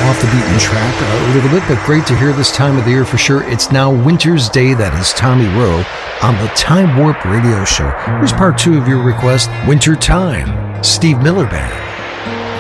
off the beaten track a little bit, but great to hear this time of the year for sure. It's now Winter's Day. That is Tommy Rowe on the Time Warp Radio Show. Here's part 2 of your request, Winter Time, Steve Miller Band.